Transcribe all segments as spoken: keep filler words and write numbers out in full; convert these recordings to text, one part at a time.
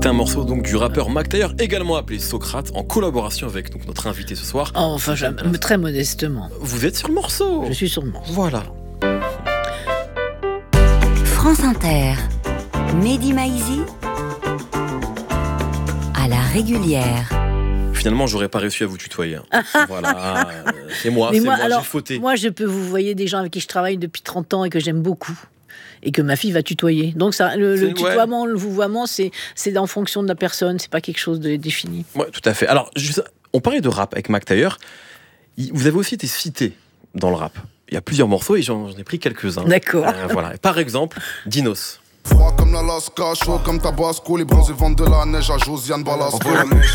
C'était un morceau donc du rappeur Mac Taylor, également appelé Socrate, en collaboration avec donc, notre invité ce soir. Oh, enfin, je, très modestement. Vous êtes sur le morceau. Je suis sur le morceau. Voilà. France Inter, Mehdi Maizi, à la régulière. Finalement, j'aurais pas réussi à vous tutoyer. Voilà, euh, c'est moi, Mais c'est moi, moi, alors, j'ai fauté. Moi, je peux vous voyez des gens avec qui je travaille depuis trente ans et que j'aime beaucoup. Et que ma fille va tutoyer. Donc ça, le, le tutoiement, ouais. le vouvoiement, c'est, c'est en fonction de la personne, c'est pas quelque chose de défini. Ouais, tout à fait. Alors, je, on parlait de rap avec Mac Taylor. Vous avez aussi été cité dans le rap. Il y a plusieurs morceaux et j'en, j'en ai pris quelques-uns. D'accord. Euh, voilà. Par exemple, Dinos. Froid comme l'Alaska, chaud comme Tabasco, les bronzés vendent de la neige à Josiane Balasco.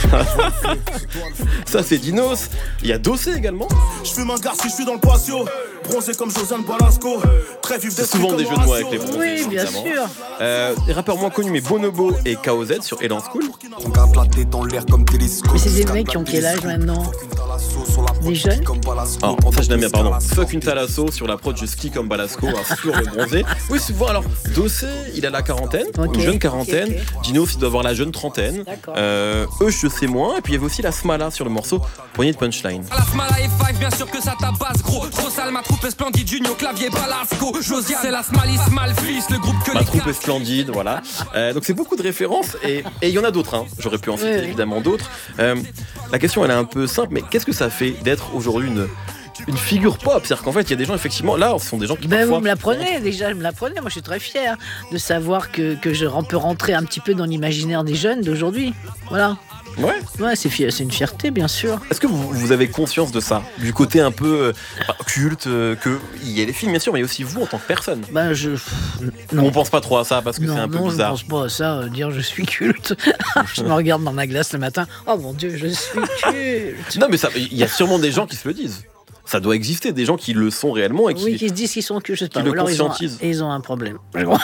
Ça c'est Dinos. Il y a Dossé également. Je fume un garci, je suis dans le patio. Bronzé comme Josiane Balasco. Très vif. C'est souvent des jeux de mots avec les bronzés. Oui, bien sûr. Euh, les rappeurs moins connus, mais Bonobo et K O Z sur Elan School. On garde la tête dans l'air comme télescope. Mais c'est des mecs qui ont quel âge maintenant? Des jeunes? Oh, ça je l'aime bien, pardon. Fuck une Thalasso sur la prod, je skie comme Balasco, sur le bronzé. Oui, souvent, alors, Dossé, il a la quarantaine, okay, une jeune quarantaine. Okay, okay. Dinos, il doit avoir la jeune trentaine. Euh, eux, je sais moins. Et puis il y avait aussi la Smala sur le morceau, poignée de punchline. La Smala et Five, bien sûr que ça tabasse, gros. Trop sale, ma troupe est splendide, Junio, clavier, Balasco. Josiane, c'est la Smali, Smalfils, le groupe que ma les troupe est splendide, voilà. Euh, donc c'est beaucoup de références. Et il y en a d'autres, hein. J'aurais pu en citer oui, évidemment oui. d'autres. Euh, la question, elle est un peu simple, mais qu'est-ce que ça fait d'être aujourd'hui une. Une figure pop, c'est-à-dire qu'en fait il y a des gens effectivement, là ce sont des gens qui ben parfois... vous me l'apprenez déjà, je me l'apprenez, moi je suis très fière de savoir que, que je peux rentrer un petit peu dans l'imaginaire des jeunes d'aujourd'hui, voilà. Ouais, ouais c'est, fi- c'est une fierté bien sûr. Est-ce que vous, vous avez conscience de ça, du côté un peu euh, culte, euh, qu'il y a les films bien sûr, mais il y a aussi vous en tant que personne? Ben je... Non. On pense pas trop à ça parce que non, c'est un peu non, bizarre. Non, je pense pas à ça, euh, dire je suis culte. Je me regarde dans ma glace le matin, oh mon Dieu, je suis culte. Non mais il y a sûrement des gens qui se le disent. Ça doit exister, des gens qui le sont réellement et qui, oui, qui se disent qu'ils sont que je sais pas. Qui le alors conscientisent. Ils ont, ils ont un problème.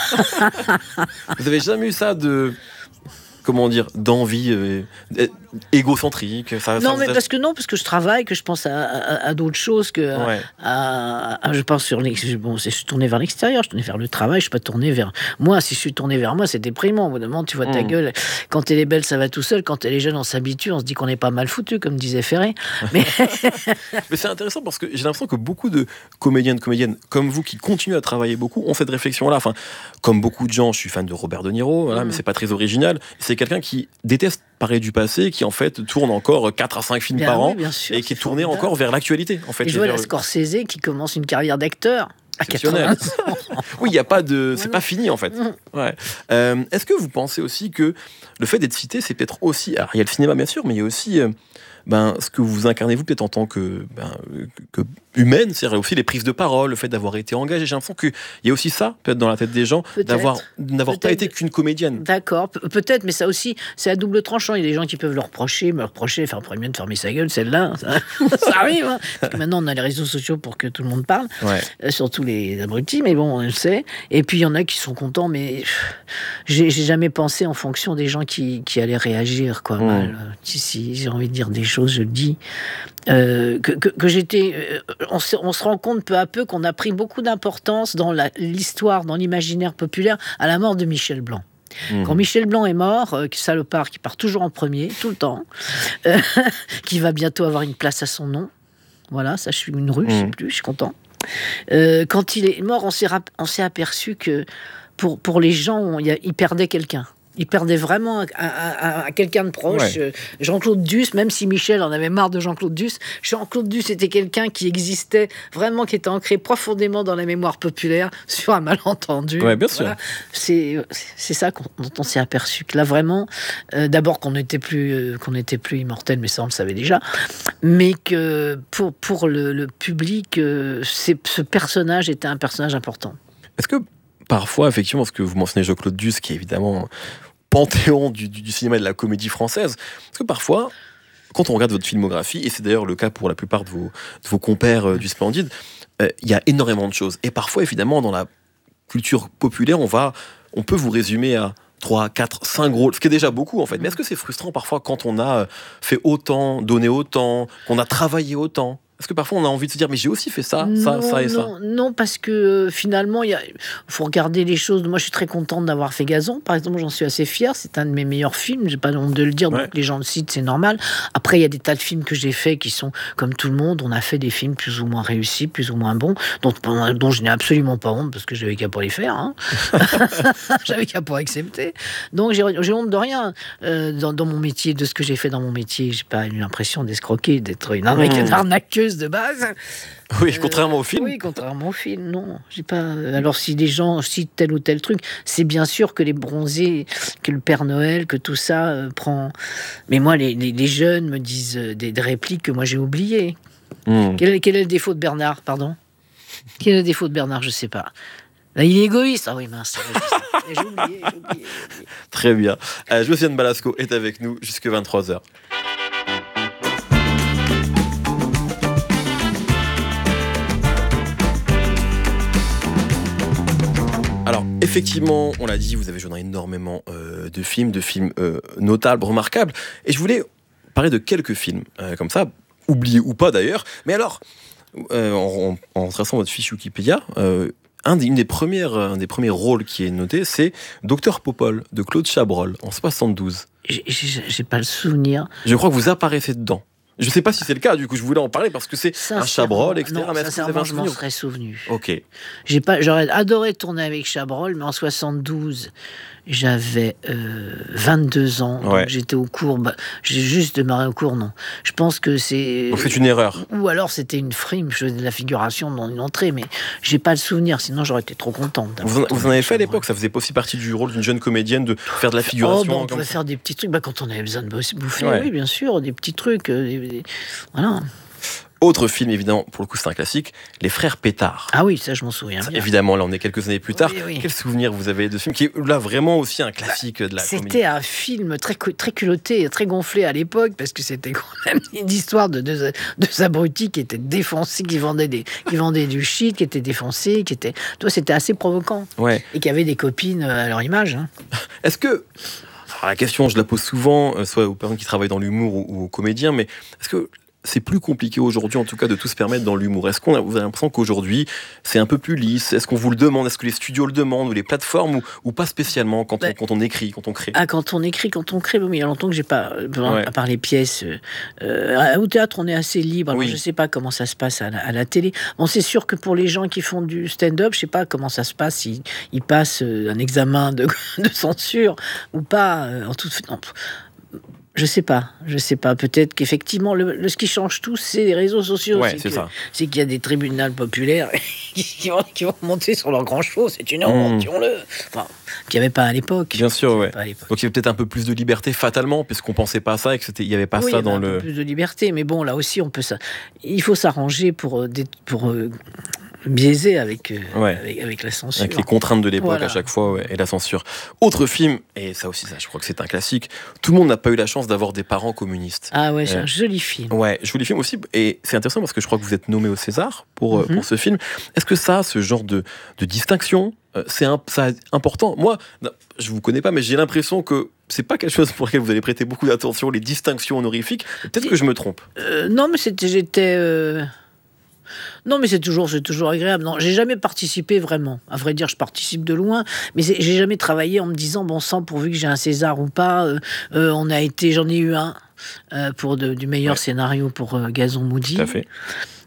Vous avez jamais eu ça de, comment dire, d'envie euh, égocentrique ça, Non, ça, mais ça... parce que non, parce que je travaille, que je pense à, à, à d'autres choses que ouais. à, à, à, je pense sur l'ex... bon, je suis tourné vers l'extérieur, je suis tourné vers le travail, je suis pas tourné vers moi. Si je suis tourné vers moi, c'est déprimant. Au bout d'un moment, tu vois ta mmh. gueule. Quand elle est belle, ça va tout seul. Quand elle est jeune, on s'habitue. On se dit qu'on n'est pas mal foutu, comme disait Ferré. Mais mais c'est intéressant parce que j'ai l'impression que beaucoup de comédiens, de comédiennes comme vous qui continuent à travailler beaucoup ont cette réflexion-là. Enfin, comme beaucoup de gens, je suis fan de Robert De Niro, voilà, mmh. mais c'est pas très original. C'est quelqu'un qui déteste parler du passé, qui en fait tourne encore quatre à cinq films bien par oui, an bien sûr, et qui est tourné formidable. Encore vers l'actualité. En fait, et je vois vers... la Scorsese qui commence une carrière d'acteur à quatre-vingts ans. Oui, il y a pas de, c'est pas fini en fait. Ouais. Euh, est-ce que vous pensez aussi que le fait d'être cité, c'est peut-être aussi, alors il y a le cinéma bien sûr, mais il y a aussi euh, ben, ce que vous incarnez vous peut-être en tant que, ben, que humaine, c'est-à-dire aussi les prises de parole, le fait d'avoir été engagé. J'ai l'impression qu'il y a aussi ça, peut-être dans la tête des gens, peut-être. d'avoir n'avoir peut-être. pas été qu'une comédienne. D'accord, Pe- peut-être, mais ça aussi, c'est à double tranchant. Il y a des gens qui peuvent le reprocher, me le reprocher, faire premier de fermer sa gueule, celle-là, ça, ça arrive. Hein. Parce que maintenant, on a les réseaux sociaux pour que tout le monde parle, ouais. euh, surtout les abrutis, mais bon, on le sait. Et puis, il y en a qui sont contents, mais j'ai, j'ai jamais pensé en fonction des gens qui, qui allaient réagir, quoi, mmh. mal. Si, si j'ai envie de dire des choses, je le dis. Euh, que, que, que j'étais... Euh, on, se, on se rend compte peu à peu qu'on a pris beaucoup d'importance dans la, l'histoire, dans l'imaginaire populaire, à la mort de Michel Blanc. Mmh. Quand Michel Blanc est mort, euh, salopard qui part toujours en premier, tout le temps, euh, qui va bientôt avoir une place à son nom. Voilà, ça je suis une rue, mmh. je sais plus, je suis content. Euh, quand il est mort, on s'est, rap- on s'est aperçu que pour, pour les gens, on, y a, il perdait quelqu'un. Il perdait vraiment à, à, à, à quelqu'un de proche. Ouais. Jean-Claude Duss, même si Michel en avait marre de Jean-Claude Duss, Jean-Claude Duss était quelqu'un qui existait vraiment, qui était ancré profondément dans la mémoire populaire sur un malentendu. Ouais, bien sûr. Voilà. C'est, c'est ça qu'on, dont on s'est aperçu. Que là, vraiment, euh, d'abord qu'on n'était plus, euh, qu'on n'était plus immortel, mais ça, on le savait déjà. Mais que pour, pour le, le public, euh, c'est, ce personnage était un personnage important. Est-ce que parfois, effectivement, ce que vous mentionnez Jean-Claude Duss, qui est évidemment panthéon du, du, du cinéma et de la comédie française, parce que parfois, quand on regarde votre filmographie, et c'est d'ailleurs le cas pour la plupart de vos, de vos compères euh, du Splendide, il euh, y a énormément de choses. Et parfois, évidemment, dans la culture populaire, on, va, on peut vous résumer à trois, quatre, cinq rôles, ce qui est déjà beaucoup en fait. Mais est-ce que c'est frustrant parfois quand on a fait autant, donné autant, qu'on a travaillé autant ? Est-ce que parfois on a envie de se dire mais j'ai aussi fait ça, non, ça, ça et non, ça? Non, parce que euh, finalement, il y a- faut regarder les choses. Moi, je suis très contente d'avoir fait Gazon. Par exemple, j'en suis assez fière. C'est un de mes meilleurs films. J'ai pas honte de le dire. Ouais. Donc les gens le citent, c'est normal. Après, il y a des tas de films que j'ai faits qui sont comme tout le monde. On a fait des films plus ou moins réussis, plus ou moins bons, dont, dont je n'ai absolument pas honte parce que j'avais qu'à pas les faire. Hein. J'avais qu'à pas accepter. Donc j'ai, j'ai honte de rien euh, dans, dans mon métier, de ce que j'ai fait dans mon métier. J'ai pas eu l'impression d'escroquer, d'être une, arnaque- Mmh. une arnaqueuse de base. Oui, contrairement au film. Oui, contrairement au film, non. J'ai pas. Alors, si les gens citent tel ou tel truc, c'est bien sûr que les bronzés, que le Père Noël, que tout ça euh, prend. Mais moi, les, les, les jeunes me disent euh, des, des répliques que moi j'ai oubliées. Mmh. Quel, est- quel est le défaut de Bernard, pardon? Quel est le défaut de Bernard? Je sais pas. Là, il est égoïste. Ah oui, mince. c'est vrai, je sais. J'ai oublié, j'ai oublié, j'ai oublié. Très bien. Euh, Josiane Balasco est avec nous jusqu'à vingt-trois heures. Alors, effectivement, on l'a dit, vous avez joué dans énormément euh, de films, de films euh, notables, remarquables. Et je voulais parler de quelques films, euh, comme ça, oubliés ou pas d'ailleurs. Mais alors, euh, en, en, en traçant votre fiche Wikipédia, euh, un des, une des premières, un des premiers rôles qui est noté, c'est Docteur Popol de Claude Chabrol en soixante-douze. J'ai- J'ai j'ai pas le souvenir. Je crois que vous apparaissez dedans. Je ne sais pas si c'est le cas, du coup, je voulais en parler parce que c'est un Sincèrement, Chabrol, et cetera. non, Mais est-ce que vous avez sincèrement, un je m'en souvenir? serais souvenu. Ok. J'ai pas, j'aurais adoré tourner avec Chabrol, mais en soixante-douze, j'avais euh, vingt-deux ans, donc Ouais. j'étais au cours. Bah, j'ai juste démarré au cours, non. Je pense que c'est. Donc c'est une erreur. Ou alors c'était une frime, je faisais de la figuration dans une entrée, mais j'ai pas le souvenir, sinon j'aurais été trop contente. d'avoir Vous en, tourné vous en avez avec fait à Chabrol. l'époque? Ça faisait aussi partie du rôle d'une jeune comédienne de faire de la Oh, figuration bah, on comme pouvait ça. faire des petits trucs bah, quand on avait besoin de bosser- bouffer, Ouais. oui, bien sûr, des petits trucs. euh, des- des- Voilà. Autre film, évidemment, pour le coup, c'est un classique, Les Frères Pétard. Ah oui, ça je m'en souviens bien. Évidemment, là, on est quelques années plus tard. Oui, oui. Quel souvenir vous avez de ce film qui est là vraiment aussi un classique de la comédie? C'était un film très, cu- très culotté, très gonflé à l'époque, parce que c'était quand même une histoire de deux, deux abrutis qui étaient défoncés, qui vendaient, des, qui vendaient du shit, qui étaient défoncés, qui étaient... Toi, c'était assez provoquant. Ouais. Et qui avaient des copines à leur image. Hein. Est-ce que... Alors, la question, je la pose souvent, euh, soit aux personnes qui travaillent dans l'humour ou, ou aux comédiens, mais est-ce que c'est plus compliqué aujourd'hui, en tout cas, de tout se permettre dans l'humour? Est-ce qu'on a, vous avez l'impression qu'aujourd'hui, c'est un peu plus lisse? Est-ce qu'on vous le demande? Est-ce que les studios le demandent? Ou les plateformes? Ou, ou pas spécialement quand on, Ouais. quand on écrit, quand on crée? Ah, quand on écrit, quand on crée, bon, mais il y a longtemps que j'ai pas, euh, Ouais. à part les pièces. euh, euh, au théâtre, on est assez libre. Alors, Oui. je sais pas comment ça se passe à la, à la télé. Bon, c'est sûr que pour les gens qui font du stand-up, je sais pas comment ça se passe. Ils, ils passent euh, un examen de, de censure ou pas. euh, en toute, non, je sais pas, je sais pas. Peut-être qu'effectivement, le, le- ce qui change tout, c'est les réseaux sociaux. Ouais, c'est que- ça. C'est qu'il y a des tribunaux populaires qui, qui vont, qui vont monter sur leur grand show. C'est une honte, Mmh. disons-le. Enfin, qu'il n'y avait pas à l'époque. Bien sûr, Qu'il y avait ouais. pas à l'époque. Donc il y avait peut-être un peu plus de liberté fatalement, puisqu'on pensait pas à ça et qu'il n'y avait pas Oui, ça il y dans avait un le... peu plus de liberté, mais bon, là aussi, on peut ça. Il faut s'arranger pour, euh, des- pour euh, biaiser avec, euh, Ouais. avec, avec la censure. Avec les contraintes de l'époque Voilà. à chaque fois, ouais, et la censure. Autre film, et ça aussi, ça, je crois que c'est un classique, tout le monde n'a pas eu la chance d'avoir des parents communistes. Ah ouais, c'est Euh, un joli film. Ouais, je vous les filme aussi, et c'est intéressant parce que je crois que vous êtes nommé au César pour, euh, Mhm. pour ce film. Est-ce que ça, ce genre de, de distinction, euh, c'est un, ça, important? Moi, non, je vous connais pas, mais j'ai l'impression que c'est pas quelque chose pour lequel vous allez prêter beaucoup d'attention, les distinctions honorifiques. Peut-être Si. que je me trompe. Euh, non, mais c'était, j'étais. euh, Non, mais c'est toujours, c'est toujours agréable. Non, j'ai jamais participé vraiment. À vrai dire, je participe de loin, mais c'est- j'ai jamais travaillé en me disant bon sang, pourvu que j'ai un César ou pas. euh, euh, on a été, j'en ai eu un euh, pour de- du meilleur Ouais. scénario pour euh, Gazon Moody. Tout à fait.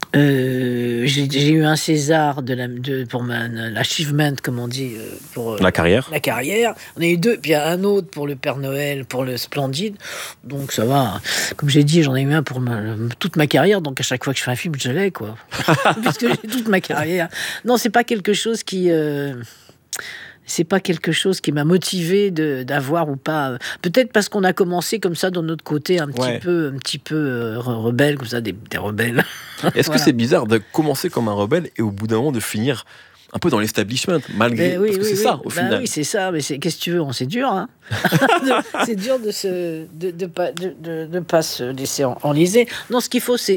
Euh, j'ai j'ai eu un César de la, de, pour ma- l'achievement, comme on dit, euh, pour euh, La carrière. la carrière. On a eu deux, puis il y a un autre pour le Père Noël, pour le Splendide. Donc ça va. Comme j'ai dit, j'en ai eu un pour ma- toute ma carrière. Donc à chaque fois que je fais un film, je l'ai, quoi. Puisque j'ai toute ma carrière. Non, c'est pas quelque chose qui. euh, c'est pas quelque chose qui m'a motivé de d'avoir ou pas. euh, Peut-être parce qu'on a commencé comme ça dans notre côté un petit Ouais. peu, un petit peu euh, re- rebelle, comme ça, des, des rebelles. Est-ce Voilà. que c'est bizarre de commencer comme un rebelle et au bout d'un moment de finir un peu dans l'establishment, malgré... Mais oui, parce que oui, c'est oui. ça, au Bah final. oui, c'est ça. Mais c'est, qu'est-ce que tu veux, on c'est dur, hein. De- c'est dur de se, de, de pas, de, de, de pas se laisser en- enliser. Non, ce qu'il faut, c'est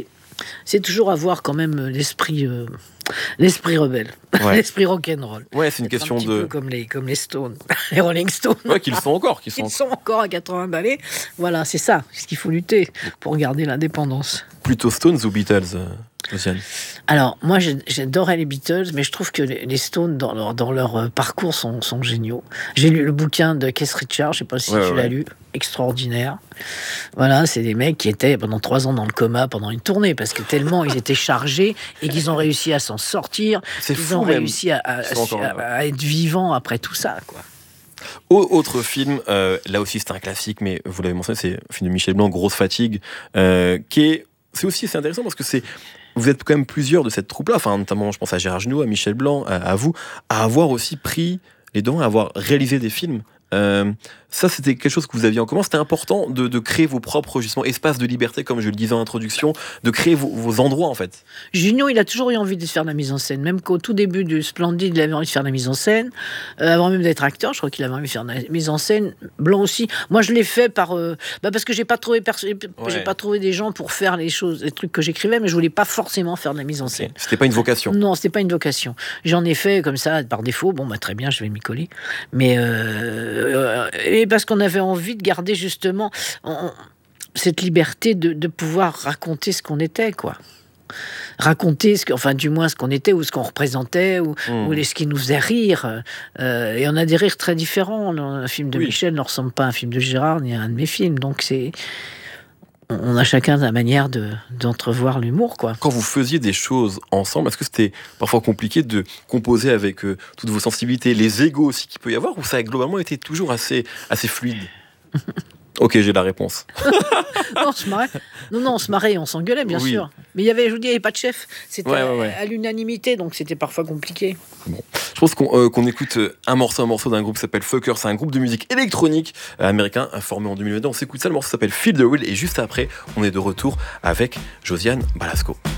C'est toujours avoir quand même l'esprit, euh, l'esprit rebelle, Ouais. l'esprit rock'n'roll. Ouais, c'est une question un petit de. peu comme les, comme les Stones, les Rolling Stones. Ouais, qu'ils le sont encore. Qu'ils sont Ils sont encore à quatre-vingts balais. Voilà, c'est ça, ce qu'il faut lutter pour garder l'indépendance. plutôt Stones ou Beatles, euh, Josiane? Alors, moi, j'ai- j'adorais les Beatles, mais je trouve que les les Stones, dans leur, dans leur euh, parcours, sont, sont géniaux. J'ai lu le bouquin de Keith Richards, je sais pas si Ouais, tu ouais, l'as ouais. lu, extraordinaire. Voilà, c'est des mecs qui étaient pendant trois ans dans le coma pendant une tournée, parce que tellement ils étaient chargés et qu'ils ont réussi à s'en sortir, C'est qu'ils fou, ont même. réussi à, à- Ils sont encore là, ouais. à- à être vivants après tout ça, quoi. Au- Autre film, euh, là aussi c'est un classique, mais vous l'avez mentionné, c'est un film de Michel Blanc, Grosse Fatigue, euh, qui est, c'est aussi c'est intéressant parce que c'est, vous êtes quand même plusieurs de cette troupe-là, enfin notamment je pense à Gérard Jugnot, à Michel Blanc, à, à vous, à avoir aussi pris les devants, à avoir réalisé des films. Euh, ça, c'était quelque chose que vous aviez en commun. C'était important de, de créer vos propres justement espaces de liberté, comme je le disais en introduction, de créer vos, vos endroits en fait. Junio, il a toujours eu envie de faire de la mise en scène. Même qu'au tout début du Splendide, il avait envie de faire de la mise en scène. Euh, avant même d'être acteur, je crois qu'il avait envie de faire de la mise en scène. Blanc aussi. Moi, je l'ai fait par, euh, bah parce que j'ai pas trouvé perso- j'ai Ouais. pas trouvé des gens pour faire les choses, les trucs que j'écrivais, mais je voulais pas forcément faire de la mise en scène. C'était pas une vocation. Non, c'était pas une vocation. J'en ai fait comme ça par défaut. Bon, bah très bien, je vais m'y coller. Mais euh, euh, et parce qu'on avait envie de garder justement on- cette liberté de, de pouvoir raconter ce qu'on était, quoi. Raconter ce que, enfin du moins ce qu'on était ou ce qu'on représentait ou, Mmh. ou les, ce qui nous faisait rire. Euh, et on a des rires très différents. Un film de Oui. Michel ne ressemble pas à un film de Gérard ni à un de mes films. Donc c'est, on on a chacun sa manière de d'entrevoir l'humour, quoi. Quand vous faisiez des choses ensemble, est-ce que c'était parfois compliqué de composer avec euh, toutes vos sensibilités, les égos aussi qu'il peut y avoir, ou ça a globalement été toujours assez, assez fluide? Ok, j'ai la réponse. Non, on se marrait. Non, non, on se marrait, et on s'engueulait, bien Oui. sûr. Mais il y avait, je vous dis, il n'y avait pas de chef. C'était Ouais, à, ouais, ouais. à l'unanimité, donc c'était parfois compliqué. Je pense qu'on euh, qu'on écoute euh, un morceau, un morceau d'un groupe qui s'appelle Fucker. C'est un groupe de musique électronique euh, américain euh, formé en deux mille vingt. On s'écoute ça, le morceau s'appelle Feel the Wheel. Et juste après, on est de retour avec Josiane Balasco.